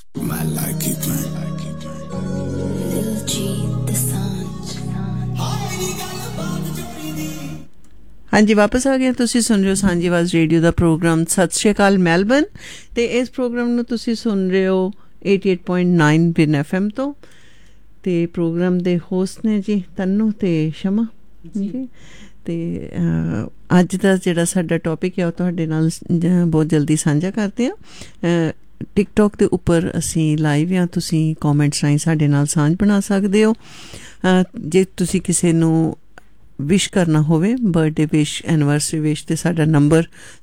I like it, man. ਹਾਂਜੀ, ਵਾਪਸ ਆ ਗਏ। ਤੁਸੀਂ ਸੁਣ ਰਹੇ ਹੋ ਸਾਂਝੀ ਆਵਾਜ਼ ਰੇਡੀਓ ਦਾ ਪ੍ਰੋਗਰਾਮ ਸਤਿ ਸ਼੍ਰੀ ਅਕਾਲ ਮੈਲਬਨ, ਅਤੇ ਇਸ ਪ੍ਰੋਗਰਾਮ ਨੂੰ ਤੁਸੀਂ ਸੁਣ ਰਹੇ ਹੋ 88.9 ਬਿਨ FM ਤੋਂ। ਅਤੇ ਪ੍ਰੋਗਰਾਮ ਦੇ ਹੋਸਟ ਨੇ ਜੀ ਤਨੂੰ ਅਤੇ ਸ਼ਮਾ ਜੀ। ਅਤੇ ਅੱਜ ਦਾ ਜਿਹੜਾ ਸਾਡਾ ਟੋਪਿਕ ਹੈ ਉਹ ਤੁਹਾਡੇ ਨਾਲ ਬਹੁਤ ਜਲਦੀ ਸਾਂਝਾ ਕਰਦੇ ਹਾਂ। ਟਿਕਟੋਕ ਦੇ ਉੱਪਰ ਅਸੀਂ ਲਾਈਵ ਹਾਂ, ਤੁਸੀਂ ਕੋਮੈਂਟਸ ਰਾਹੀਂ ਸਾਡੇ ਨਾਲ ਸਾਂਝ ਬਣਾ ਸਕਦੇ ਹੋ। ਜੇ ਤੁਸੀਂ ਕਿਸੇ ਨੂੰ ਵਿਸ਼ ਕਰਨਾ ਹੋਵੇ, ਬਰਥਡੇ ਵਿਸ਼, ਐਨੀਵਰਸਰੀ ਵਿਸ਼, ਅਤੇ ਸਾਡਾ ਨੰਬਰ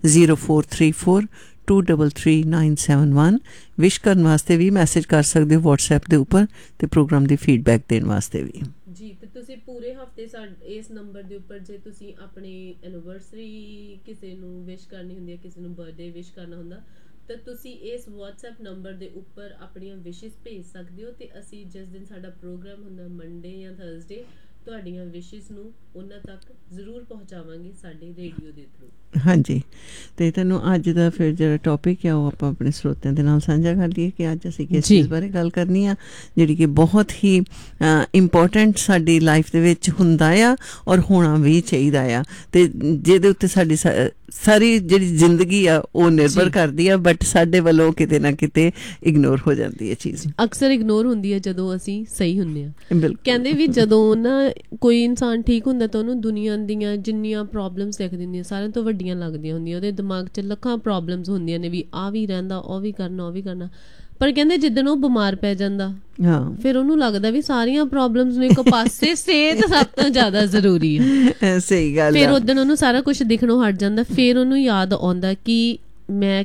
0434233971 ਵਿਸ਼ ਕਰਨ ਵਾਸਤੇ ਵੀ ਮੈਸੇਜ ਕਰ ਸਕਦੇ ਹੋ ਵਟਸਐਪ ਦੇ ਉੱਪਰ, ਅਤੇ ਪ੍ਰੋਗਰਾਮ ਦੀ ਫੀਡਬੈਕ ਦੇਣ ਵਾਸਤੇ ਵੀ ਜੀ। ਤੇ ਤੁਸੀਂ ਪੂਰੇ ਹਫਤੇ ਇਸ ਨੰਬਰ ਦੇ ਉੱਪਰ ਜੇ ਤੁਸੀਂ ਆਪਣੀ ਐਨੀਵਰਸਰੀ ਕਿਸੇ ਨੂੰ ਵਿਸ਼ ਕਰਨੀ ਹੁੰਦੀ ਹੈ, ਕਿਸੇ ਨੂੰ ਬਰਥਡੇ ਵਿਸ਼ ਕਰਨਾ ਹੁੰਦਾ, ਤਾਂ ਤੁਸੀਂ ਇਸ ਵਟਸਐਪ ਨੰਬਰ ਦੇ ਉੱਪਰ ਆਪਣੀਆਂ ਵਿਸ਼ਿਸ ਭੇਜ ਸਕਦੇ ਹੋ। ਅਤੇ ਅਸੀਂ ਜਿਸ ਦਿਨ ਸਾਡਾ ਪ੍ਰੋਗਰਾਮ ਹੁੰਦਾ ਮੰਡੇ ਜਾਂ ਥਰਸਡੇ, ਤੁਹਾਡੀਆਂ ਵਿਸ਼ਿਸ ਨੂੰ ਉਹਨਾਂ ਤੱਕ ਜ਼ਰੂਰ ਪਹੁੰਚਾਵਾਂਗੇ ਸਾਡੇ ਰੇਡੀਓ ਦੇ ਥਰੂ। ਹਾਂਜੀ, ਅਤੇ ਤੈਨੂੰ ਅੱਜ ਦਾ ਫਿਰ ਜਿਹੜਾ ਟੋਪਿਕ ਹੈ ਉਹ ਆਪਾਂ ਆਪਣੇ ਸਰੋਤਿਆਂ ਦੇ ਨਾਲ ਸਾਂਝਾ ਕਰ ਲਈਏ ਕਿ ਅੱਜ ਅਸੀਂ ਕਿਸ ਚੀਜ਼ ਬਾਰੇ ਗੱਲ ਕਰਨੀ ਆ, ਜਿਹੜੀ ਕਿ ਬਹੁਤ ਹੀ ਇੰਪੋਰਟੈਂਟ ਸਾਡੀ ਲਾਈਫ ਦੇ ਵਿੱਚ ਹੁੰਦਾ ਆ ਔਰ ਹੋਣਾ ਵੀ ਚਾਹੀਦਾ ਆ, ਅਤੇ ਜਿਹਦੇ ਉੱਤੇ ਸਾਡੀ ਸਾਰੀ ਜਿਹੜੀ ਜ਼ਿੰਦਗੀ ਆ ਉਹ ਨਿਰਭਰ ਕਰਦੀ ਆ, ਬਟ ਸਾਡੇ ਵੱਲੋਂ ਕਿਤੇ ਨਾ ਕਿਤੇ ਇਗਨੋਰ ਹੋ ਜਾਂਦੀ ਹੈ ਚੀਜ਼। ਅਕਸਰ ਇਗਨੋਰ ਹੁੰਦੀ ਹੈ ਜਦੋਂ ਅਸੀਂ ਸਹੀ ਹੁੰਦੇ ਹਾਂ। ਕਹਿੰਦੇ ਵੀ ਜਦੋਂ ਨਾ ਕੋਈ ਇਨਸਾਨ ਠੀਕ ਹੁੰਦਾ ਤਾਂ ਉਹਨੂੰ ਦੁਨੀਆ ਦੀਆਂ ਜਿੰਨੀਆਂ ਪ੍ਰੋਬਲਮਸ ਦਿਖ ਦਿੰਦੀਆਂ ਸਾਰਿਆਂ ਤੋਂ ਵੱਡੀਆਂ ਲੱਗਦੀਆਂ ਹੁੰਦੀਆਂ। ਉਹਦੇ ਦਿਮਾਗ 'ਚ ਲੱਖਾਂ ਪ੍ਰੋਬਲਮਸ ਹੁੰਦੀਆਂ ਨੇ, ਵੀ ਆਹ ਵੀ ਰਹਿੰਦਾ, ਉਹ ਵੀ ਕਰਨਾ, ਉਹ ਵੀ ਕਰਨਾ। ਪਰ ਕਹਿੰਦੇ ਜਿੱਦਣ ਉਹ ਬਿਮਾਰ ਪੈ ਜਾਂਦਾ, ਫਿਰ ਉਹਨੂੰ ਲੱਗਦਾ ਵੀ ਸਾਰੀਆਂ ਪ੍ਰੋਬਲਮਸ ਨੂੰ ਇੱਕ ਪਾਸੇ, ਸਿਹਤ ਸਭ ਤੋਂ ਜ਼ਿਆਦਾ ਜ਼ਰੂਰੀ ਹੈ। ਸਹੀ ਗੱਲ। ਫਿਰ ਉਦਣ ਉਹਨੂੰ ਸਾਰਾ ਕੁਛ ਦਿਖਣੋਂ ਹਟ ਜਾਂਦਾ। ਫਿਰ ਉਹਨੂੰ ਯਾਦ ਆਉਂਦਾ ਕਿ ਮੈਂ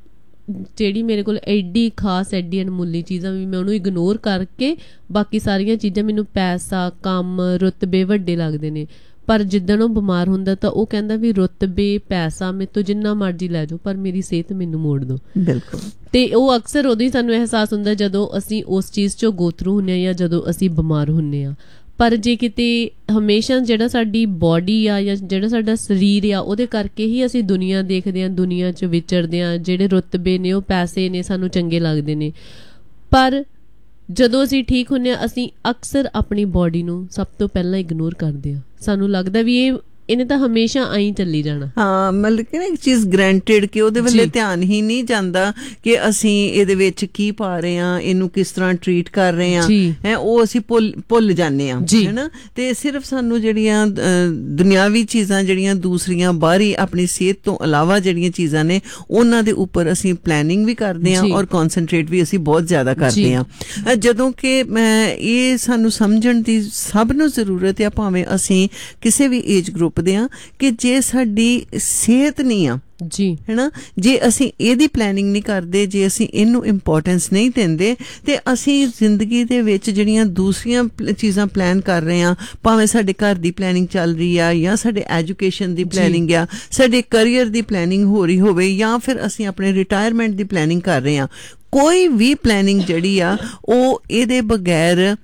ਜਿਹੜੀ ਮੇਰੇ ਕੋਲ ਐਡੀ ਖਾਸ, ਐਡੀ ਅਣਮੁੱਲੀ ਚੀਜ਼ਾਂ, ਵੀ ਮੈਂ ਉਹਨੂੰ ਇਗਨੋਰ ਕਰਕੇ ਬਾਕੀ ਸਾਰੀਆਂ ਚੀਜ਼ਾਂ, ਮੈਨੂੰ ਪੈਸਾ, ਕੰਮ, ਰੁਤਬੇ ਵੱਡੇ ਲੱਗਦੇ ਨੇ। ਪਰ ਜਿੱਦਣ ਉਹ ਬਿਮਾਰ ਹੁੰਦਾ ਤਾਂ ਉਹ ਕਹਿੰਦਾ ਵੀ ਰੁਤਬੇ, ਪੈਸਾ ਮੇਰੇ ਤੋਂ ਜਿੰਨਾ ਮਰਜ਼ੀ ਲੈ ਜਾਓ, ਪਰ ਮੇਰੀ ਸਿਹਤ ਮੈਨੂੰ ਮੋੜ ਦਿਓ। ਬਿਲਕੁਲ। ਅਤੇ ਉਹ ਅਕਸਰ ਉਦੋਂ ਹੀ ਸਾਨੂੰ ਅਹਿਸਾਸ ਹੁੰਦਾ ਜਦੋਂ ਅਸੀਂ ਉਸ ਚੀਜ਼ 'ਚੋਂ ਗੋ ਥਰੂ ਹੁੰਦੇ ਹਾਂ ਜਾਂ ਜਦੋਂ ਅਸੀਂ ਬਿਮਾਰ ਹੁੰਦੇ ਹਾਂ। ਪਰ ਜੇ ਕਿਤੇ ਹਮੇਸ਼ਾ ਜਿਹੜਾ ਸਾਡੀ ਬੋਡੀ ਆ ਜਾਂ ਜਿਹੜਾ ਸਾਡਾ ਸਰੀਰ ਆ, ਉਹਦੇ ਕਰਕੇ ਹੀ ਅਸੀਂ ਦੁਨੀਆ ਦੇਖਦੇ ਹਾਂ, ਦੁਨੀਆ 'ਚ ਵਿਚਰਦੇ ਹਾਂ, ਜਿਹੜੇ ਰੁਤਬੇ ਨੇ, ਉਹ ਪੈਸੇ ਨੇ, ਸਾਨੂੰ ਚੰਗੇ ਲੱਗਦੇ ਨੇ। ਪਰ ਜਦੋਂ ਅਸੀਂ ਠੀਕ ਹੁੰਦੇ ਹਾਂ, ਅਸੀਂ ਅਕਸਰ ਆਪਣੀ ਬੋਡੀ ਨੂੰ ਸਭ ਤੋਂ ਪਹਿਲਾਂ ਇਗਨੋਰ ਕਰਦੇ ਹਾਂ। ਸਾਨੂੰ ਲੱਗਦਾ ਵੀ ਇਹਨੇ ਤਾਂ ਹਮੇਸ਼ਾ ਆਈ ਚੱਲੀ ਜਾਣਾ। ਹਾਂ, ਮਤਲਬ ਕਿ ਨਾ ਇੱਕ ਚੀਜ਼ ਗਰੈਂਟਿਡ, ਕਿ ਉਹਦੇ ਵੱਲੇ ਧਿਆਨ ਹੀ ਨਹੀਂ ਜਾਂਦਾ ਕਿ ਅਸੀਂ ਇਹਦੇ ਵਿੱਚ ਕੀ ਪਾ ਰਹੇ ਹਾਂ, ਇਹਨੂੰ ਕਿਸ ਤਰ੍ਹਾਂ ਟਰੀਟ ਕਰ ਰਹੇ ਹਾਂ, ਹੈ ਉਹ ਅਸੀਂ ਭੁੱਲ ਜਾਂਦੇ ਹਾਂ, ਹੈ ਨਾ। ਅਤੇ ਸਿਰਫ ਸਾਨੂੰ ਜਿਹੜੀਆਂ ਦੁਨਿਆਵੀ ਚੀਜ਼ਾਂ, ਜਿਹੜੀਆਂ ਦੂਸਰੀਆਂ ਬਾਹਰੀ ਆਪਣੀ ਸਿਹਤ ਤੋਂ ਇਲਾਵਾ ਜਿਹੜੀਆਂ ਚੀਜ਼ਾਂ ਨੇ, ਉਹਨਾਂ ਦੇ ਉੱਪਰ ਅਸੀਂ ਪਲੈਨਿੰਗ ਵੀ ਕਰਦੇ ਹਾਂ ਔਰ ਕੌਨਸਨਟਰੇਟ ਵੀ ਅਸੀਂ ਬਹੁਤ ਜ਼ਿਆਦਾ ਕਰਦੇ ਹਾਂ। ਜਦੋਂ ਕਿ ਇਹ ਸਾਨੂੰ ਸਮਝਣ ਦੀ ਸਭ ਨੂੰ ਜ਼ਰੂਰਤ ਆ, ਭਾਵੇਂ ਅਸੀਂ ਕਿਸੇ ਵੀ ਏਜ ਗਰੁੱਪ ਦੇ ਆ, ਕਿ ਜੇ ਸਾਡੀ ਸਿਹਤ ਨਹੀਂ ਆ ਜੀ, ਹੈ ਨਾ, ਜੇ ਅਸੀਂ ਇਹਦੀ ਪਲੈਨਿੰਗ ਨਹੀਂ ਕਰਦੇ, ਜੇ ਅਸੀਂ ਇਹਨੂੰ ਇੰਪੋਰਟੈਂਸ ਨਹੀਂ ਦਿੰਦੇ, ਤੇ ਅਸੀਂ ਜ਼ਿੰਦਗੀ ਦੇ ਵਿੱਚ ਜਿਹੜੀਆਂ ਦੂਸਰੀਆਂ ਚੀਜ਼ਾਂ ਪਲਾਨ ਕਰ ਰਹੇ ਹਾਂ, ਭਾਵੇਂ ਸਾਡੇ ਘਰ ਦੀ ਪਲੈਨਿੰਗ ਚੱਲ ਰਹੀ ਆ, ਜਾਂ ਸਾਡੇ ਐਜੂਕੇਸ਼ਨ ਦੀ ਪਲੈਨਿੰਗ ਆ, ਸਾਡੇ ਕਰੀਅਰ ਦੀ ਪਲੈਨਿੰਗ ਹੋ ਰਹੀ ਹੋਵੇ, ਜਾਂ ਫਿਰ ਅਸੀਂ ਆਪਣੇ ਰਿਟਾਇਰਮੈਂਟ ਦੀ ਪਲੈਨਿੰਗ ਕਰ ਰਹੇ ਹਾਂ, ਕੋਈ ਵੀ ਪਲੈਨਿੰਗ ਜਿਹੜੀ ਆ ਉਹ ਇਹਦੇ ਬਗੈਰ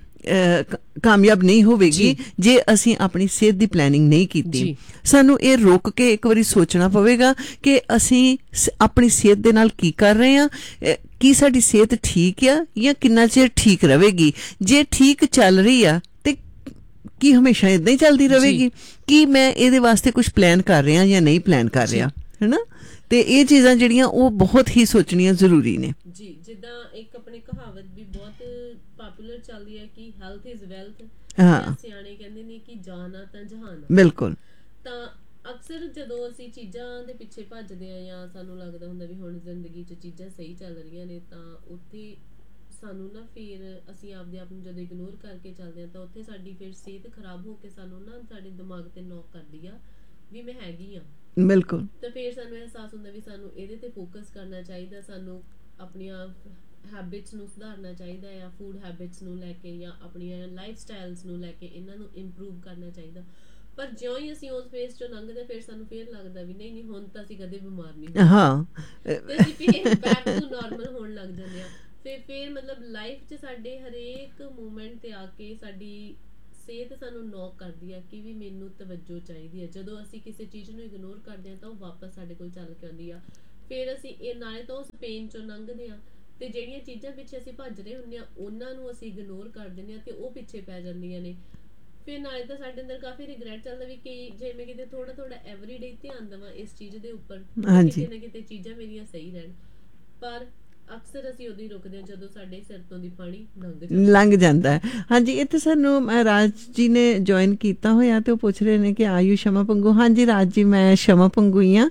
ਕਾਮਯਾਬ ਨਹੀਂ ਹੋਵੇਗੀ ਜੇ ਅਸੀਂ ਆਪਣੀ ਸਿਹਤ ਦੀ ਪਲੈਨਿੰਗ ਨਹੀਂ ਕੀਤੀ। ਸਾਨੂੰ ਇਹ ਰੁਕ ਕੇ ਇੱਕ ਵਾਰੀ ਸੋਚਣਾ ਪਵੇਗਾ ਕਿ ਅਸੀਂ ਆਪਣੀ ਸਿਹਤ ਦੇ ਨਾਲ ਕੀ ਕਰ ਰਹੇ ਹਾਂ, ਕੀ ਸਾਡੀ ਸਿਹਤ ਠੀਕ ਆ ਜਾਂ ਕਿੰਨਾ ਚਿਰ ਠੀਕ ਰਹੇਗੀ। ਜੇ ਠੀਕ ਚੱਲ ਰਹੀ ਆ ਤੇ ਕੀ ਹਮੇਸ਼ਾ ਇੱਦਾਂ ਹੀ ਚੱਲਦੀ ਰਹੇਗੀ, ਕੀ ਮੈਂ ਇਹਦੇ ਵਾਸਤੇ ਕੁਝ ਪਲਾਨ ਕਰ ਰਿਹਾ ਜਾਂ ਨਹੀਂ ਪਲਾਨ ਕਰ ਰਿਹਾ, ਹੈ ਨਾ। ਤੇ ਇਹ ਚੀਜ਼ਾਂ ਜਿਹੜੀਆਂ ਉਹ ਬਹੁਤ ਹੀ ਸੋਚਣੀਆਂ ਜ਼ਰੂਰੀ ਨੇ ਜੀ। ਜਿੱਦਾਂ ਇੱਕ ਆਪਣੀ ਕਹਾਵਤ ਵੀ ਬਹੁਤ ਪਪੂਲਰ ਚੱਲਦੀ ਹੈ ਕਿ ਹੈਲਥ ਇਜ਼ ਵੈਲਥ। ਸਿਆਣੇ ਕਹਿੰਦੇ ਨੇ ਕਿ ਜਾਨ ਆ ਤਾਂ ਜਹਾਨ ਆ। ਬਿਲਕੁਲ। ਤਾਂ ਅਕਸਰ ਜਦੋਂ ਅਸੀਂ ਚੀਜ਼ਾਂ ਦੇ ਪਿੱਛੇ ਭੱਜਦੇ ਹਾਂ ਜਾਂ ਸਾਨੂੰ ਲੱਗਦਾ ਹੁੰਦਾ ਵੀ ਹੁਣ ਜ਼ਿੰਦਗੀ 'ਚ ਚੀਜ਼ਾਂ ਸਹੀ ਚੱਲ ਰਹੀਆਂ ਨੇ, ਤਾਂ ਉੱਥੇ ਸਾਨੂੰ ਨਾ ਫਿਰ ਅਸੀਂ ਆਪਦੇ ਆਪ ਨੂੰ ਜਦੋਂ ਇਗਨੋਰ ਕਰਕੇ ਚੱਲਦੇ ਹਾਂ, ਤਾਂ ਉੱਥੇ ਸਾਡੀ ਫਿਰ ਸਿਹਤ ਖਰਾਬ ਹੋ ਕੇ ਸਾਨੂੰ ਨਾ ਸਾਡੇ ਦਿਮਾਗ 'ਤੇ ਨੌਕ ਕਰਦੀ ਆ ਵੀ ਮੈਂ ਹੈਗੀ ਹਾਂ। ਬਿਲਕੁਲ। ਤਾਂ ਫਿਰ ਸਾਨੂੰ ਅਹਿਸਾਸ ਹੁੰਦਾ ਵੀ ਸਾਨੂੰ ਇਹਦੇ 'ਤੇ ਫੋਕਸ ਕਰਨਾ ਚਾਹੀਦਾ, ਸਾਨੂੰ ਆਪਣੀਆਂ ਹੈਬਿਟਸ ਨੂੰ ਸੁਧਾਰਨਾ ਚਾਹੀਦਾ ਆ, ਫੂਡ ਹੈਬਿਟਸ ਨੂੰ ਲੈ ਕੇ ਜਾਂ ਆਪਣੀਆਂ ਲਾਈਫ ਸਟਾਈਲਸ ਨੂੰ ਲੈ ਕੇ ਇਹਨਾਂ ਨੂੰ ਇੰਪਰੂਵ ਕਰਨਾ ਚਾਹੀਦਾ। ਪਰ ਜਿਉਂ ਹੀ ਅਸੀਂ ਉਸ ਫੇਸ 'ਚੋਂ ਲੰਘਦੇ, ਫਿਰ ਸਾਨੂੰ ਫਿਰ ਲੱਗਦਾ ਵੀ ਨਹੀਂ ਹੁਣ ਤਾਂ ਅਸੀਂ ਕਦੇ ਬਿਮਾਰ ਨਹੀਂ ਹੋਏ, ਤੇ ਅਸੀਂ ਫਿਰ ਬੈਕ ਟੂ ਨਾਰਮਲ ਹੋਣ ਲੱਗ ਜਾਂਦੇ ਹਾਂ। ਫਿਰ ਮਤਲਬ ਲਾਈਫ 'ਚ ਸਾਡੇ ਹਰੇਕ ਮੂਮੈਂਟ 'ਤੇ ਆ ਕੇ ਸਾਡੀ ਸਿਹਤ ਸਾਨੂੰ ਨੌਕ ਕਰਦੀ ਆ ਕਿ ਵੀ ਮੈਨੂੰ ਤਵੱਜੋ ਚਾਹੀਦੀ ਹੈ। ਜਦੋਂ ਅਸੀਂ ਕਿਸੇ ਚੀਜ਼ ਨੂੰ ਇਗਨੋਰ ਕਰਦੇ ਹਾਂ ਤਾਂ ਉਹ ਵਾਪਸ ਸਾਡੇ ਕੋਲ ਚੱਲ ਕੇ ਆਉਂਦੀ ਆ। ਫਿਰ ਅਸੀਂ ਇਹ ਨਾਲੇ ਤਾਂ ਉਸ ਪੇਨ 'ਚੋਂ ਲੰਘਦੇ ਹਾਂ, ਤੇ ਜਿਹੜੀਆਂ ਚੀਜ਼ਾਂ ਪਿੱਛੇ ਅਸੀਂ ਭੱਜ ਰਹੇ ਹੁੰਦੇ ਆ ਉਹਨਾਂ ਨੂੰ ਅਸੀਂ ਇਗਨੋਰ ਕਰ ਦਿੰਦੇ ਆ ਤੇ ਉਹ ਪਿੱਛੇ ਪੈ ਜਾਂਦੀਆਂ ਨੇ। ਫਿਰ ਨਾਲੇ ਤਾਂ ਸਾਡੇ ਅੰਦਰ ਕਾਫੀ ਰਿਗਰੈਟ ਚੱਲਦਾ ਵੀ ਕਿ ਜੇ ਮੈਂ ਕਿਤੇ ਥੋੜਾ ਥੋੜਾ ਐਵਰੀਡੇ ਧਿਆਨ ਦੇਵਾਂ ਇਸ ਚੀਜ਼ ਦੇ ਉੱਪਰ, ਕਿਤੇ ਨਾ ਕਿਤੇ ਚੀਜ਼ਾਂ ਮੇਰੀਆਂ ਸਹੀ ਰਹਿਣ। ਪਰ ਅਕਸਰ ਅਸੀਂ ਉਦੋਂ ਹੀ ਰੁਕਦੇ ਹਾਂ ਜਦੋਂ ਸਾਡੇ ਸਿਰ ਤੋਂ ਦੀ ਪਾਣੀ ਲੰਘ ਜਾਂਦਾ ਹੈ। ਹਾਂਜੀ, ਇੱਥੇ ਸਾਨੂੰ ਰਾਜ ਜੀ ਨੇ ਜੁਆਇਨ ਕੀਤਾ ਹੋਇਆ ਤੇ ਉਹ ਪੁੱਛ ਰਹੇ ਨੇ ਕਿ ਆਯੂ ਸ਼ਮਾ ਪੰਗੂ। ਹਾਂਜੀ ਰਾਜ ਜੀ, ਮੈਂ ਸ਼ਮਾ ਪੰਗੂ ਹੀ ਹਾਂ।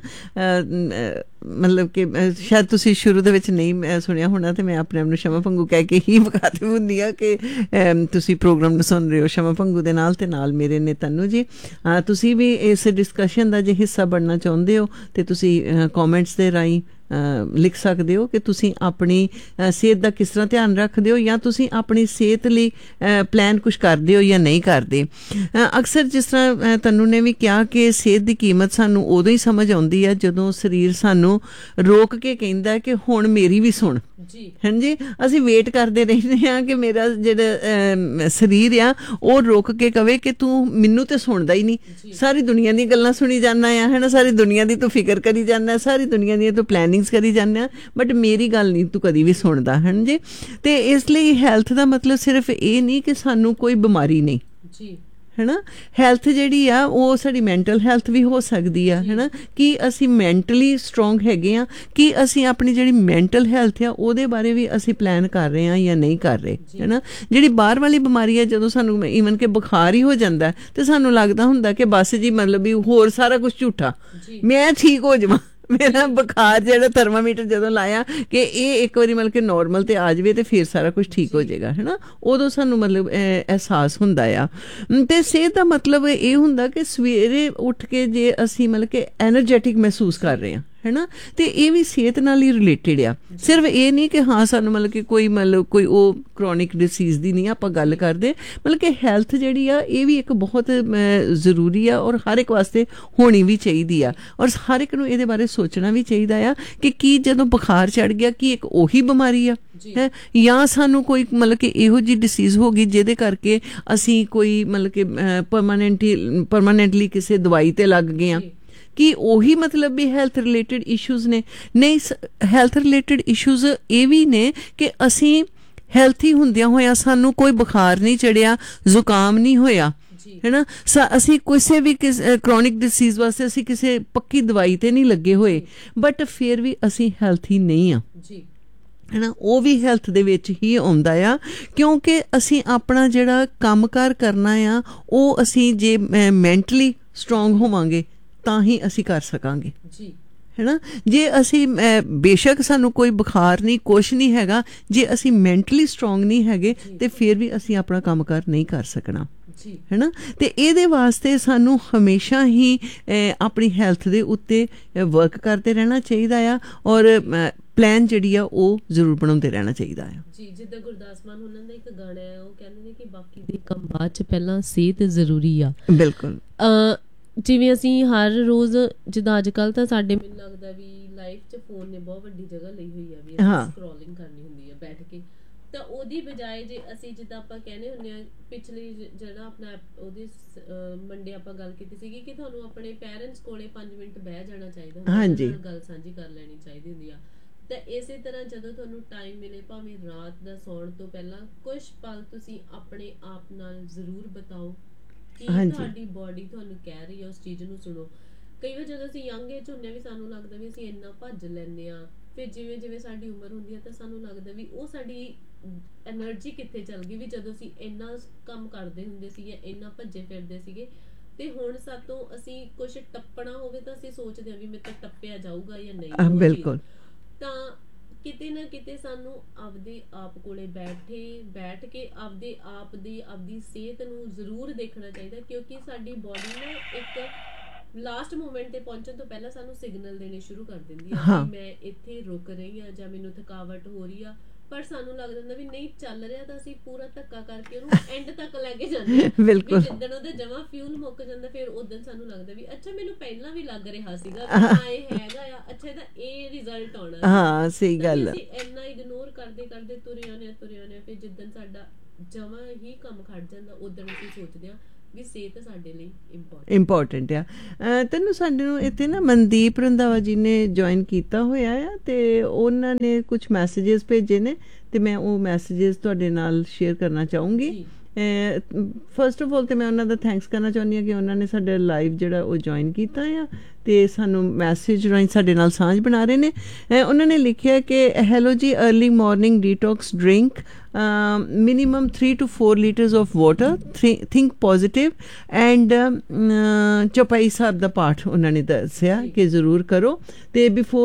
ਮਤਲਬ ਕਿ ਸ਼ਾਇਦ ਤੁਸੀਂ ਸ਼ੁਰੂ ਦੇ ਵਿੱਚ ਨਹੀਂ ਸੁਣਿਆ ਹੋਣਾ ਤੇ ਮੈਂ ਆਪਣੇ ਆਪ ਨੂੰ ਸ਼ਮਾ ਪੰਗੂ ਕਹਿ ਕੇ ਹੀ ਵਿਖਾਤੀ ਹੁੰਦੀ ਹਾਂ ਕਿ ਤੁਸੀਂ ਪ੍ਰੋਗਰਾਮ ਨੂੰ ਸੁਣ ਰਹੇ ਹੋ ਸ਼ਮਾ ਪੰਗੂ ਦੇ ਨਾਲ, ਤੇ ਨਾਲ ਮੇਰੇ ਨੇ ਤਨੂੰ ਜੀ। ਤੁਸੀਂ ਵੀ ਇਸ ਡਿਸਕਸ਼ਨ ਦਾ ਜੇ ਹਿੱਸਾ ਬਣਨਾ ਚਾਹੁੰਦੇ ਹੋ ਤੇ ਤੁਸੀਂ ਕਮੈਂਟਸ ਦੇ ਰਾਹੀਂ ਲਿਖ ਸਕਦੇ ਹੋ ਕਿ ਤੁਸੀਂ ਆਪਣੀ ਸਿਹਤ ਦਾ ਕਿਸ ਤਰ੍ਹਾਂ ਧਿਆਨ ਰੱਖਦੇ ਹੋ, ਜਾਂ ਤੁਸੀਂ ਆਪਣੀ ਸਿਹਤ ਲਈ ਪਲਾਨ ਕੁਛ ਕਰਦੇ ਹੋ ਜਾਂ ਨਹੀਂ ਕਰਦੇ। ਅਕਸਰ ਜਿਸ ਤਰ੍ਹਾਂ ਤਨੂੰ ਨੇ ਵੀ ਕਿਹਾ ਕਿ ਸਿਹਤ ਦੀ ਕੀਮਤ ਸਾਨੂੰ ਉਦੋਂ ਹੀ ਸਮਝ ਆਉਂਦੀ ਹੈ ਜਦੋਂ ਸਰੀਰ ਸਾਨੂੰ ਰੋਕ ਕੇ ਕਹਿੰਦਾ ਕਿ ਹੁਣ ਮੇਰੀ ਵੀ ਸੁਣ। ਹਾਂਜੀ, ਅਸੀਂ ਵੇਟ ਕਰਦੇ ਰਹਿੰਦੇ ਹਾਂ ਕਿ ਮੇਰਾ ਜਿਹੜਾ ਸਰੀਰ ਆ ਉਹ ਰੋਕ ਕੇ ਕਵੇ ਕਿ ਤੂੰ ਮੈਨੂੰ ਤੇ ਸੁਣਦਾ ਹੀ ਨਹੀਂ, ਸਾਰੀ ਦੁਨੀਆ ਦੀਆਂ ਗੱਲਾਂ ਸੁਣੀ ਜਾਂਦਾ ਆ, ਹੈ ਨਾ, ਸਾਰੀ ਦੁਨੀਆ ਦੀ ਤੂੰ ਫਿਕਰ ਕਰੀ ਜਾਂਦਾ, ਸਾਰੀ ਦੁਨੀਆ ਦੀਆਂ ਤੂੰ ਪਲੈਨਿੰਗਸ ਕਰੀ ਜਾਂਦਾ, ਬਟ ਮੇਰੀ ਗੱਲ ਨਹੀਂ ਤੂੰ ਕਦੀ ਵੀ ਸੁਣਦਾ। ਹਾਂਜੀ, ਤੇ ਇਸ ਲਈ ਹੈਲਥ ਦਾ ਮਤਲਬ ਸਿਰਫ ਇਹ ਨਹੀਂ ਕਿ ਸਾਨੂੰ ਕੋਈ ਬਿਮਾਰੀ ਨਹੀਂ, ਹੈ ਨਾ। ਹੈਲਥ ਜਿਹੜੀ ਆ ਉਹ ਸਾਡੀ ਮੈਂਟਲ ਹੈਲਥ ਵੀ ਹੋ ਸਕਦੀ ਆ, ਹੈ ਨਾ, ਕਿ ਅਸੀਂ ਮੈਂਟਲੀ ਸਟਰੋਂਗ ਹੈਗੇ ਆ, ਕਿ ਅਸੀਂ ਆਪਣੀ ਜਿਹੜੀ ਮੈਂਟਲ ਹੈਲਥ ਆ ਉਹਦੇ ਬਾਰੇ ਵੀ ਅਸੀਂ ਪਲਾਨ ਕਰ ਰਹੇ ਹਾਂ ਜਾਂ ਨਹੀਂ ਕਰ ਰਹੇ, ਹੈ ਨਾ। ਜਿਹੜੀ ਬਾਹਰ ਵਾਲੀ ਬਿਮਾਰੀ ਹੈ, ਜਦੋਂ ਸਾਨੂੰ ਈਵਨ ਕਿ ਬੁਖਾਰ ਹੀ ਹੋ ਜਾਂਦਾ ਤੇ ਸਾਨੂੰ ਲੱਗਦਾ ਹੁੰਦਾ ਕਿ ਬਸ ਜੀ ਮਤਲਬ ਵੀ ਹੋਰ ਸਾਰਾ ਕੁਝ ਝੂਠਾ, ਮੈਂ ਠੀਕ ਹੋ ਜਾਵਾਂ, ਮੇਰਾ ਬੁਖਾਰ ਜਿਹੜਾ ਥਰਮਾਮੀਟਰ ਜਦੋਂ ਲਾਇਆ ਕਿ ਇਹ ਇੱਕ ਵਾਰੀ ਮਤਲਬ ਕਿ ਨੋਰਮਲ ਤੇ ਆ ਜਾਵੇ ਤੇ ਫਿਰ ਸਾਰਾ ਕੁਝ ਠੀਕ ਹੋ ਜਾਏਗਾ, ਹੈ ਨਾ, ਉਦੋਂ ਸਾਨੂੰ ਮਤਲਬ ਅਹਿਸਾਸ ਹੁੰਦਾ ਆ। ਤੇ ਸਿਹਤ ਦਾ ਮਤਲਬ ਇਹ ਹੁੰਦਾ ਕਿ ਸਵੇਰੇ ਉੱਠ ਕੇ ਜੇ ਅਸੀਂ ਮਤਲਬ ਕਿ ਐਨਰਜੈਟਿਕ ਮਹਿਸੂਸ ਕਰ ਰਹੇ ਹਾਂ, ਹੈ ਨਾ, ਤੇ ਇਹ ਵੀ ਸਿਹਤ ਨਾਲ ਹੀ ਰਿਲੇਟਡ ਆ। ਸਿਰਫ ਇਹ ਨਹੀਂ ਕਿ ਹਾਂ ਸਾਨੂੰ ਮਤਲਬ ਕਿ ਕੋਈ ਉਹ ਕ੍ਰੋਨਿਕ ਡਿਸੀਜ਼ ਦੀ ਨਹੀਂ ਆਪਾਂ ਗੱਲ ਕਰਦੇ, ਮਤਲਬ ਕਿ ਹੈਲਥ ਜਿਹੜੀ ਆ ਇਹ ਵੀ ਇੱਕ ਬਹੁਤ ਜ਼ਰੂਰੀ ਆ ਔਰ ਹਰ ਇੱਕ ਵਾਸਤੇ ਹੋਣੀ ਵੀ ਚਾਹੀਦੀ ਆ, ਔਰ ਹਰ ਇੱਕ ਨੂੰ ਇਹਦੇ ਬਾਰੇ ਸੋਚਣਾ ਵੀ ਚਾਹੀਦਾ ਆ ਕਿ ਕੀ ਜਦੋਂ ਬੁਖਾਰ ਚੜ੍ਹ ਗਿਆ ਕੀ ਇੱਕ ਉਹੀ ਬਿਮਾਰੀ ਆ, ਹੈ, ਜਾਂ ਸਾਨੂੰ ਕੋਈ ਮਤਲਬ ਕਿ ਇਹੋ ਜਿਹੀ ਡਿਸੀਜ਼ ਹੋ ਗਈ ਜਿਹਦੇ ਕਰਕੇ ਅਸੀਂ ਕੋਈ ਮਤਲਬ ਕਿ ਪਰਮਾਨੈਂਟਲੀ ਕਿਸੇ ਦਵਾਈ ਤੇ ਲੱਗ ਗਏ ਹਾਂ, ਕਿ ਉਹੀ ਮਤਲਬ ਵੀ ਹੈਲਥ ਰਿਲੇਟਡ ਇਸ਼ੂਜ਼ ਨੇ। ਨਹੀਂ, ਹੈਲਥ ਰਿਲੇਟਡ ਇਸ਼ੂਜ਼ ਇਹ ਵੀ ਨੇ ਕਿ ਅਸੀਂ ਹੈਲਥੀ ਹੁੰਦਿਆਂ ਹੋਇਆਂ ਸਾਨੂੰ ਕੋਈ ਬੁਖਾਰ ਨਹੀਂ ਚੜਿਆ, ਜ਼ੁਕਾਮ ਨਹੀਂ ਹੋਇਆ, ਹੈ ਨਾ, ਅਸੀਂ ਕਿਸੇ ਵੀ ਕ੍ਰੋਨਿਕ ਡਿਸੀਜ਼ ਵਾਸਤੇ ਅਸੀਂ ਕਿਸੇ ਪੱਕੀ ਦਵਾਈ ਤੇ ਨਹੀਂ ਲੱਗੇ ਹੋਏ, ਬਟ ਫਿਰ ਵੀ ਅਸੀਂ ਹੈਲਥੀ ਨਹੀਂ ਹਾਂ, ਹੈ ਨਾ। ਉਹ ਵੀ ਹੈਲਥ ਦੇ ਵਿੱਚ ਹੀ ਆਉਂਦਾ ਆ, ਕਿਉਂਕਿ ਅਸੀਂ ਆਪਣਾ ਜਿਹੜਾ ਕੰਮਕਾਰ ਕਰਨਾ ਆ ਉਹ ਅਸੀਂ ਜੇ ਮੈਂਟਲੀ ਸਟਰੋਂਗ ਹੋਵਾਂਗੇ ਤਾਂ ਹੀ ਅਸੀਂ ਕਰ ਸਕਾਂਗੇ, ਹੈ ਨਾ। ਜੇ ਅਸੀਂ ਬੇਸ਼ੱਕ ਸਾਨੂੰ ਕੋਈ ਬੁਖਾਰ ਨਹੀਂ, ਕੁਛ ਨਹੀਂ ਹੈਗਾ, ਜੇ ਅਸੀਂ ਮੈਂਟਲੀ ਸਟਰੋਂਗ ਨਹੀਂ ਹੈਗੇ ਤੇ ਫਿਰ ਵੀ ਅਸੀਂ ਆਪਣਾ ਕੰਮਕਾਰ ਨਹੀਂ ਕਰ ਸਕਣਾ, ਹੈ ਨਾ। ਤੇ ਇਹਦੇ ਵਾਸਤੇ ਸਾਨੂੰ ਹਮੇਸ਼ਾ ਹੀ ਆਪਣੀ ਹੈਲਥ ਦੇ ਉੱਤੇ ਵਰਕ ਕਰਦੇ ਰਹਿਣਾ ਚਾਹੀਦਾ ਆ, ਔਰ ਪਲਾਨ ਜਿਹੜੀ ਆ ਉਹ ਜ਼ਰੂਰ ਬਣਾਉਂਦੇ ਰਹਿਣਾ ਚਾਹੀਦਾ ਆ। ਜੀ, ਜਿੱਦਾਂ ਗੁਰਦਾਸ ਮਾਨ ਉਹਨਾਂ ਦਾ ਇੱਕ ਗਾਣਾ ਹੈ, ਉਹ ਕਹਿੰਦੇ ਨੇ ਕਿ ਬਾਕੀ ਦੇ ਕੰਮ ਬਾਅਦ ਚ, ਪਹਿਲਾਂ ਸਿਹਤ ਜ਼ਰੂਰੀ ਆ। ਬਿਲਕੁਲ। ਜਿਵੇਂ ਅਸੀਂ ਹਰ ਰੋਜ਼, ਜਿੱਦਾਂ ਅੱਜ ਕੱਲ੍ਹ ਤਾਂ ਸਾਡੇ ਮੈਨੂੰ ਲੱਗਦਾ ਵੀ ਲਾਈਫ 'ਚ ਫੋਨ ਨੇ ਬਹੁਤ ਵੱਡੀ ਜਗ੍ਹਾ ਲਈ ਹੋਈ ਆ, ਵੀ ਅਸੀਂ ਸਕਰੋਲਿੰਗ ਕਰਨੀ ਹੁੰਦੀ ਆ ਬੈਠ ਕੇ, ਤਾਂ ਉਹਦੀ ਬਜਾਏ ਜੇ ਅਸੀਂ ਜਿੱਦਾਂ ਆਪਾਂ ਕਹਿੰਦੇ ਹੁੰਦੇ ਹਾਂ, ਪਿਛਲੀ ਜਿਹੜਾ ਆਪਣਾ ਉਹਦੀ ਮੰਡੇ ਆਪਾਂ ਗੱਲ ਕੀਤੀ ਸੀਗੀ ਕਿ ਤੁਹਾਨੂੰ ਆਪਣੇ ਪੇਰੈਂਟਸ ਕੋਲੇ 5 ਮਿੰਟ ਬਹਿ ਜਾਣਾ ਚਾਹੀਦਾ ਹੁੰਦਾ, ਉਹਨਾਂ ਨਾਲ ਗੱਲ ਸਾਂਝੀ ਕਰ ਲੈਣੀ ਚਾਹੀਦੀ ਹੁੰਦੀ ਆ। ਤਾਂ ਇਸੇ ਤਰ੍ਹਾਂ ਜਦੋਂ ਤੁਹਾਨੂੰ ਟਾਈਮ ਮਿਲੇ, ਭਾਵੇਂ ਰਾਤ ਦਾ ਸੌਣ ਤੋਂ ਪਹਿਲਾਂ ਕੁਝ ਪਲ ਤੁਸੀਂ ਆਪਣੇ ਆਪ ਨਾਲ ਜ਼ਰੂਰ ਬਿਤਾਓ ਕਿ ਤੁਹਾਡੀ ਬੋਡੀ ਤੁਹਾਨੂੰ ਕਹਿ ਰਹੀ ਹੈ, ਉਸ ਚੀਜ਼ ਨੂੰ ਸੁਣੋ। ਕਈ ਵਾਰ ਜਦੋਂ ਅਸੀਂ ਯੰਗ ਏਜ ਹੁੰਦੇ ਹਾਂ ਵੀ ਸਾਨੂੰ ਲੱਗਦਾ ਵੀ ਅਸੀਂ ਇੰਨਾ ਭੱਜ ਲੈਂਦੇ ਹਾਂ, ਫਿਰ ਜਿਵੇਂ ਜਿਵੇਂ ਸਾਡੀ ਉਮਰ ਹੁੰਦੀ ਹੈ ਤਾਂ ਸਾਨੂੰ ਲੱਗਦਾ ਵੀ ਉਹ ਸਾਡੀ ਐਨਰਜੀ ਕਿੱਥੇ ਚੱਲ ਗਈ, ਵੀ ਜਦੋਂ ਅਸੀਂ ਇੰਨਾ ਕੰਮ ਕਰਦੇ ਹੁੰਦੇ ਸੀ ਜਾਂ ਇੰਨਾ ਭੱਜੇ ਫਿਰਦੇ ਸੀਗੇ, ਤੇ ਹੁਣ ਸਾਤੋਂ ਅਸੀਂ ਕੁਛ ਟੱਪਣਾ ਹੋਵੇ ਤਾਂ ਅਸੀਂ ਸੋਚਦੇ ਹਾਂ ਵੀ ਮੇਰੇ ਤੋਂ ਟੱਪਿਆ ਜਾਊਗਾ ਜਾਂ ਨਹੀਂ। ਬਿਲਕੁਲ। ਤਾਂ ਕਿਤੇ ਨਾ ਕਿਤੇ ਸਾਨੂੰ ਆਪਦੇ ਆਪ ਕੋਲੇ ਬੈਠ ਕੇ ਆਪਦੇ ਆਪ ਦੀ ਆਪਦੀ ਸਿਹਤ ਨੂੰ ਜ਼ਰੂਰ ਦੇਖਣਾ ਚਾਹੀਦਾ, ਕਿਉਂਕਿ ਸਾਡੀ ਬੋਡੀ ਨਾ ਇੱਕ ਲਾਸਟ ਮੂਮੈਂਟ ਤੇ ਪਹੁੰਚਣ ਤੋਂ ਪਹਿਲਾਂ ਸਾਨੂੰ ਸਿਗਨਲ ਦੇਣੇ ਸ਼ੁਰੂ ਕਰ ਦਿੰਦੀ ਆ ਕਿ ਮੈਂ ਇੱਥੇ ਰੁਕ ਰਹੀ ਹਾਂ ਜਾਂ ਮੈਨੂੰ ਥਕਾਵਟ ਹੋ ਰਹੀ ਆ, ਪਰ ਸਾਨੂੰ ਲੱਗ ਜਾਂਦਾ ਵੀ ਨਹੀਂ ਚੱਲ ਰਿਹਾ, ਤਾਂ ਅਸੀਂ ਪੂਰਾ ਧੱਕਾ ਕਰਕੇ ਉਹਨੂੰ ਐਂਡ ਤੱਕ ਲੈ ਕੇ ਜਾਂਦੇ ਹਾਂ। ਬਿਲਕੁਲ। ਜਿੱਦਣ ਉਹਦਾ ਜਮਾਂ ਫਿਊਲ ਮੁੱਕ ਜਾਂਦਾ ਫਿਰ ਉਦੋਂ ਸਾਨੂੰ ਲੱਗਦਾ ਵੀ ਅੱਛਾ ਮੈਨੂੰ ਪਹਿਲਾਂ ਵੀ ਲੱਗ ਰਿਹਾ ਸੀਗਾ ਇਹ ਹੈਗਾ ਆ, ਅੱਛਾ ਇਹਦਾ ਇਹ ਰਿਜ਼ਲਟ ਆਉਣਾ। ਹਾਂ, ਸਹੀ ਗੱਲ ਹੈ। ਅਸੀਂ ਇੰਨਾ ਇਗਨੋਰ ਕਰਦੇ ਤੁਰੇ ਆਉਂਦੇ, ਫਿਰ ਜਿੱਦਣ ਸਾਡਾ ਜਮਾਂ ਹੀ ਕੰਮ ਖੜ ਜਾਂਦਾ ਉਦੋਂ ਅਸੀਂ ਸੋਚਦੇ ਹਾਂ ਵੀ ਸਿਹਤ ਸਾਡੇ ਲਈ ਇੰਪੋਰਟੈਂਟ ਆ। ਤੈਨੂੰ ਸਾਡੇ ਨੂੰ ਇੱਥੇ ਨਾ ਮਨਦੀਪ ਰੰਧਾਵਾ ਜੀ ਨੇ ਜੁਆਇਨ ਕੀਤਾ ਹੋਇਆ ਆ, ਤੇ ਉਹਨਾਂ ਨੇ ਕੁਝ ਮੈਸੇजेस ਭੇਜੇ ਨੇ, ਤੇ ਮੈਂ ਉਹ ਮੈਸੇजेस ਤੁਹਾਡੇ ਨਾਲ ਸ਼ੇਅਰ ਕਰਨਾ ਚਾਹੂੰਗੀ। ਫਸਟ ਆਫ ਆਲ ਤੇ ਮੈਂ ਉਹਨਾਂ ਦਾ ਥੈਂਕਸ ਕਰਨਾ ਚਾਹੁੰਦੀ ਹਾਂ ਕਿ ਉਹਨਾਂ ਨੇ ਸਾਡਾ ਲਾਈਵ ਜਿਹੜਾ ਉਹ ਜੁਆਇਨ ਕੀਤਾ ਆ, ਤੇ ਸਾਨੂੰ ਮੈਸੇਜ ਰਾਹੀਂ ਸਾਡੇ ਨਾਲ ਸਾਂਝ ਬਣਾ ਰਹੇ ਨੇ। ਉਹਨਾਂ ਨੇ ਲਿਖਿਆ ਕਿ ਹੈਲੋ ਜੀ, early morning detox drink, minimum 3 to 4 liters of water, think positive and ਚੌਪਾਈ ਸਾਹਿਬ ਦਾ ਪਾਠ ਉਹਨਾਂ ਨੇ ਦੱਸਿਆ ਕਿ ਜ਼ਰੂਰ ਕਰੋ, ਤੇ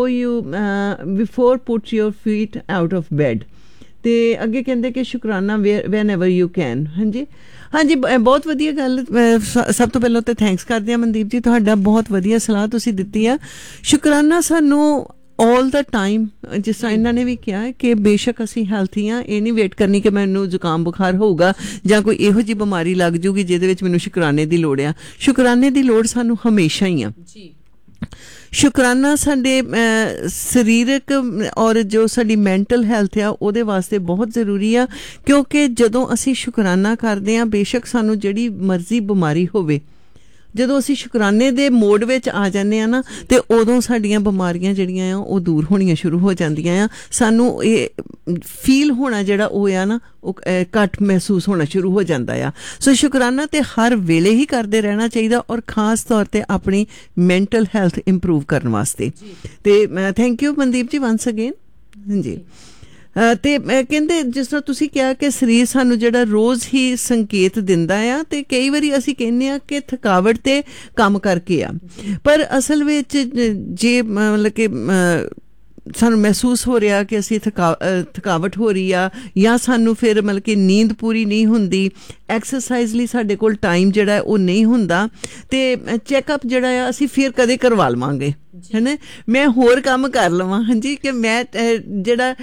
before put your feet out of bed, ਤੇ ਅੱਗੇ ਕਹਿੰਦੇ ਕਿ ਸ਼ੁਕਰਾਨਾ whenever you can। ਹਾਂਜੀ ਬਹੁਤ ਵਧੀਆ ਗੱਲ। ਸਭ ਤੋਂ ਪਹਿਲਾਂ ਤਾਂ ਥੈਂਕਸ ਕਰਦੇ ਹਾਂ ਮਨਦੀਪ ਜੀ, ਤੁਹਾਡਾ ਬਹੁਤ ਵਧੀਆ ਸਲਾਹ ਤੁਸੀਂ ਦਿੱਤੀ ਆ। ਸ਼ੁਕਰਾਨਾ ਸਾਨੂੰ ਆਲ ਦਾ ਟਾਈਮ, ਜਿਸ ਤਰ੍ਹਾਂ ਇਹਨਾਂ ਨੇ ਵੀ ਕਿਹਾ ਹੈ ਕਿ ਬੇਸ਼ੱਕ ਅਸੀਂ ਹੈਲਥੀ ਹਾਂ, ਇਹ ਨਹੀਂ ਵੇਟ ਕਰਨੀ ਕਿ ਮੈਨੂੰ ਜ਼ੁਕਾਮ ਬੁਖਾਰ ਹੋਊਗਾ ਜਾਂ ਕੋਈ ਇਹੋ ਜਿਹੀ ਬਿਮਾਰੀ ਲੱਗ ਜੂਗੀ ਜਿਹਦੇ ਵਿੱਚ ਮੈਨੂੰ ਸ਼ੁਕਰਾਨੇ ਦੀ ਲੋੜ ਆ। ਸ਼ੁਕਰਾਨੇ ਦੀ ਲੋੜ ਸਾਨੂੰ ਹਮੇਸ਼ਾ ਹੀ ਆ ਜੀ। ਸ਼ੁਕਰਾਨਾ ਸਾਡੇ ਸਰੀਰਕ ਔਰ ਜੋ ਸਾਡੀ ਮੈਂਟਲ ਹੈਲਥ ਆ ਉਹਦੇ ਵਾਸਤੇ ਬਹੁਤ ਜ਼ਰੂਰੀ ਆ, ਕਿਉਂਕਿ ਜਦੋਂ ਅਸੀਂ ਸ਼ੁਕਰਾਨਾ ਕਰਦੇ ਹਾਂ, ਬੇਸ਼ੱਕ ਸਾਨੂੰ ਜਿਹੜੀ ਮਰਜ਼ੀ ਬਿਮਾਰੀ ਹੋਵੇ, ਜਦੋਂ ਅਸੀਂ ਸ਼ੁਕਰਾਨੇ ਦੇ ਮੋਡ ਵਿੱਚ ਆ ਜਾਂਦੇ ਆ ਨਾ, ਤੇ ਉਦੋਂ ਸਾਡੀਆਂ ਬਿਮਾਰੀਆਂ ਜਿਹੜੀਆਂ ਆ ਉਹ ਦੂਰ ਹੋਣੀਆਂ ਸ਼ੁਰੂ ਹੋ ਜਾਂਦੀਆਂ ਆ। ਸਾਨੂੰ ਇਹ ਫੀਲ ਹੋਣਾ ਜਿਹੜਾ ਉਹ ਆ ਨਾ, ਉਹ ਘੱਟ ਮਹਿਸੂਸ ਹੋਣਾ ਸ਼ੁਰੂ ਹੋ ਜਾਂਦਾ ਆ। ਸੋ ਸ਼ੁਕਰਾਨਾ ਤੇ ਹਰ ਵੇਲੇ ਹੀ ਕਰਦੇ ਰਹਿਣਾ ਚਾਹੀਦਾ, ਔਰ ਖਾਸ ਤੌਰ ਤੇ ਆਪਣੀ ਮੈਂਟਲ ਹੈਲਥ ਇੰਪਰੂਵ ਕਰਨ ਵਾਸਤੇ। ਤੇ ਥੈਂਕ ਯੂ ਮਨਦੀਪ ਜੀ ਵੰਸ ਅਗੇਨ। ਹਾਂਜੀ, ਤੇ ਕਹਿੰਦੇ ਜਿਸ ਤਰ੍ਹਾਂ ਤੁਸੀਂ ਕਿਹਾ ਕਿ ਸਰੀਰ ਸਾਨੂੰ ਜਿਹੜਾ ਰੋਜ਼ ਹੀ ਸੰਕੇਤ ਦਿੰਦਾ ਆ, ਤੇ ਕਈ ਵਾਰੀ ਅਸੀਂ ਕਹਿੰਦੇ ਆ ਕਿ ਥਕਾਵਟ ਤੇ ਕੰਮ ਕਰਕੇ ਆ, ਪਰ ਅਸਲ ਵਿੱਚ ਜੇ ਮਤਲਬ ਕਿ ਸਾਨੂੰ ਮਹਿਸੂਸ ਹੋ ਰਿਹਾ ਕਿ ਅਸੀਂ ਥਕਾਵਟ ਹੋ ਰਹੀ ਆ, ਜਾਂ ਸਾਨੂੰ ਫਿਰ ਮਤਲਬ ਕਿ ਨੀਂਦ ਪੂਰੀ ਨਹੀਂ ਹੁੰਦੀ, ਐਕਸਰਸਾਈਜ਼ ਲਈ ਸਾਡੇ ਕੋਲ ਟਾਈਮ ਜਿਹੜਾ ਉਹ ਨਹੀਂ ਹੁੰਦਾ, ਤੇ ਚੈੱਕਅਪ ਜਿਹੜਾ ਆ ਅਸੀਂ ਫਿਰ ਕਦੇ ਕਰਵਾ ਲਵਾਂਗੇ, ਹੈ ਨਾ। ਮੈਂ ਹੋਰ ਕੰਮ ਕਰ ਲਵਾਂ, ਹਾਂਜੀ, ਕਿ ਮੈਂ ਜਿਹੜਾ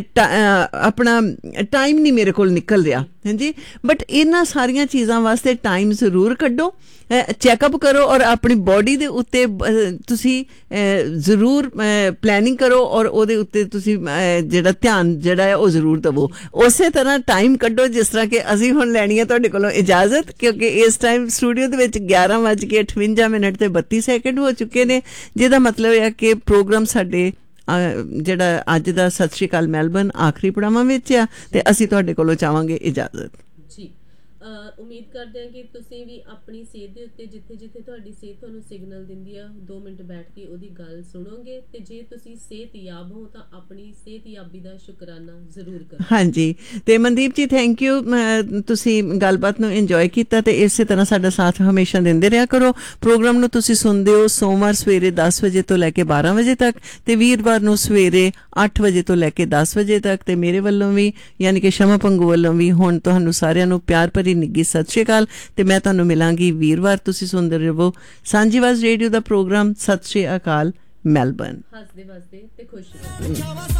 ਆਪਣਾ ਟਾਈਮ ਨਹੀਂ ਮੇਰੇ ਕੋਲ ਨਿਕਲ ਰਿਹਾ, ਹਾਂਜੀ, ਬਟ ਇਹਨਾਂ ਸਾਰੀਆਂ ਚੀਜ਼ਾਂ ਵਾਸਤੇ ਟਾਈਮ ਜ਼ਰੂਰ ਕੱਢੋ, ਚੈੱਕਅਪ ਕਰੋ, ਔਰ ਆਪਣੀ ਬੋਡੀ ਦੇ ਉੱਤੇ ਤੁਸੀਂ ਜ਼ਰੂਰ ਪਲੈਨਿੰਗ ਕਰੋ, ਔਰ ਉਹਦੇ ਉੱਤੇ ਤੁਸੀਂ ਜਿਹੜਾ ਧਿਆਨ ਜਿਹੜਾ ਹੈ ਉਹ ਜ਼ਰੂਰ ਦੇਵੋ। ਉਸੇ ਤਰ੍ਹਾਂ ਟਾਈਮ ਕੱਢੋ ਜਿਸ ਤਰ੍ਹਾਂ ਕਿ ਅਸੀਂ ਹੁਣ ਲੈਣੀ ਹੈ ਤੁਹਾਡੇ ਕੋਲੋਂ ਇਜਾਜ਼ਤ, ਕਿਉਂਕਿ ਇਸ ਟਾਈਮ ਸਟੂਡੀਓ ਦੇ ਵਿੱਚ 11:58 ਤੇ 32 ਸੈਕਿੰਡ ਹੋ ਚੁੱਕੇ ਨੇ, ਜਿਹਦਾ ਮਤਲਬ ਹੈ ਕਿ ਪ੍ਰੋਗਰਾਮ ਸਾਡੇ ਜਿਹੜਾ ਅੱਜ ਦਾ ਸਤਿ ਸ਼੍ਰੀ ਅਕਾਲ ਮੈਲਬਰਨ ਆਖਰੀ ਪੜਾਵਾਂ ਵਿੱਚ ਆ, ਤੇ ਅਸੀਂ ਤੁਹਾਡੇ ਕੋਲੋਂ ਚਾਹਾਂਗੇ ਇਜਾਜ਼ਤ ਜੀ। ਉਮੀਦ ਕਰਦੇ ਹਾਂ ਕਿ ਤੁਸੀਂ ਵੀ ਆਪਣੀ ਸਿਹਤ ਦੇ ਉੱਤੇ ਜਿੱਥੇ ਤੁਹਾਡੀ ਸਿਹਤ ਤੁਹਾਨੂੰ ਸਿਗਨਲ ਦਿੰਦੀ ਆ 2 ਮਿੰਟ ਬੈਠ ਕੇ ਉਹਦੀ ਗੱਲ ਸੁਣੋਗੇ, ਤੇ ਜੇ ਤੁਸੀਂ ਸਿਹਤਯਾਬ ਹੋ ਤਾਂ ਆਪਣੀ ਸਿਹਤਯਾਬੀ ਦਾ ਸ਼ੁਕਰਾਨਾ ਜ਼ਰੂਰ ਕਰੋ। ਹਾਂਜੀ, ਤੇ ਮਨਦੀਪ ਜੀ ਥੈਂਕ ਯੂ, ਤੁਸੀਂ ਗੱਲਬਾਤ ਨੂੰ ਇੰਜੋਏ ਕੀਤਾ, ਤੇ ਇਸੇ ਤਰ੍ਹਾਂ ਸਾਡਾ ਸਾਥ ਹਮੇਸ਼ਾ ਦਿੰਦੇ ਰਿਹਾ ਕਰੋ। ਪ੍ਰੋਗਰਾਮ ਨੂੰ ਤੁਸੀਂ ਸੁਣਦੇ ਹੋ ਸੋਮਵਾਰ ਸਵੇਰੇ 10 ਵਜੇ ਤੋਂ ਲੈ ਕੇ 12 ਵਜੇ ਤੱਕ, ਤੇ ਵੀਰਵਾਰ ਨੂੰ ਸਵੇਰੇ 8 ਵਜੇ ਤੋਂ ਲੈ ਕੇ 10 ਵਜੇ ਤੱਕ, ਤੇ ਮੇਰੇ ਵੱਲੋਂ ਵੀ ਯਾਨੀ ਕਿ ਸ਼ਮਾ ਪੰਗੂ ਵੱਲੋਂ ਵੀ ਹੁਣ ਤੁਹਾਨੂੰ ਸਾਰਿਆਂ ਨੂੰ ਪਿਆਰ ਭਰੀ ਨਿੱਘੀ ਸਤਿ ਸ਼੍ਰੀ ਅਕਾਲ, ਤੇ ਮੈਂ ਤੁਹਾਨੂੰ ਮਿਲਾਂਗੀ ਵੀਰਵਾਰ। ਤੁਸੀਂ ਸੁਣਦੇ ਰਹੋ ਸਾਂਝੀਵਾਜ਼ ਰੇਡੀਓ ਦਾ ਪ੍ਰੋਗਰਾਮ ਸਤਿ ਸ਼੍ਰੀ ਅਕਾਲ ਮੈਲਬਰਨ। ਹੱਸਦੇ ਵਸਦੇ ਤੇ ਖੁਸ਼ ਰਹੋ।